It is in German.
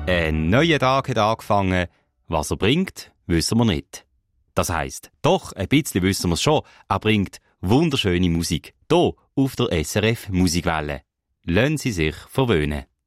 Ein neuer Tag hat angefangen. Was er bringt, wissen wir nicht. Das heisst, doch, ein bisschen wissen wir es schon. Er bringt wunderschöne Musik. Hier auf der SRF Musikwelle. Lassen Sie sich verwöhnen.